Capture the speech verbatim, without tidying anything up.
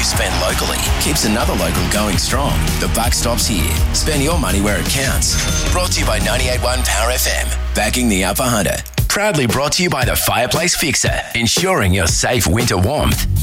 you spend locally keeps another local going strong. The buck stops here. Spend your money where it counts. Brought to you by ninety-eight point one Power F M. Backing the Upper Hunter. Proudly brought to you by the Fireplace Fixer, ensuring your safe winter warmth.